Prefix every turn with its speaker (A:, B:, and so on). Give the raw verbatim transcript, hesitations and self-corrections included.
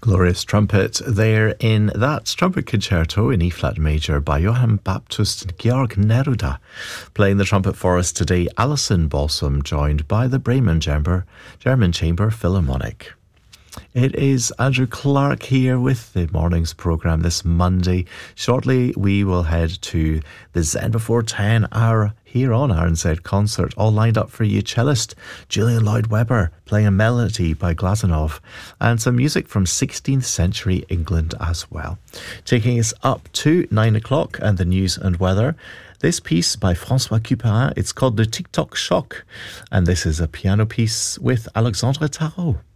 A: Glorious trumpet there in that trumpet concerto in E-flat major by Johann Baptist Georg Neruda. Playing the trumpet for us today, Alison Balsam, joined by the Bremen Chamber, German Chamber Philharmonic. It is Andrew Clark here with the morning's programme this Monday. Shortly we will head to the Zen Before ten hour here on R N Z Concert, all lined up for you. Cellist Julian Lloyd Webber playing a melody by Glazunov and some music from sixteenth century England as well. Taking us up to nine o'clock and the news and weather. This piece by François Couperin, it's called the TikTok Shock, and this is a piano piece with Alexandre Tarot.